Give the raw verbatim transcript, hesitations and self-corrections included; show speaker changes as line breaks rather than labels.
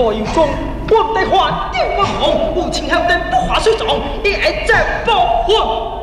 我有种，我们得还定文红，无情后等不化水中，你爱怎不还？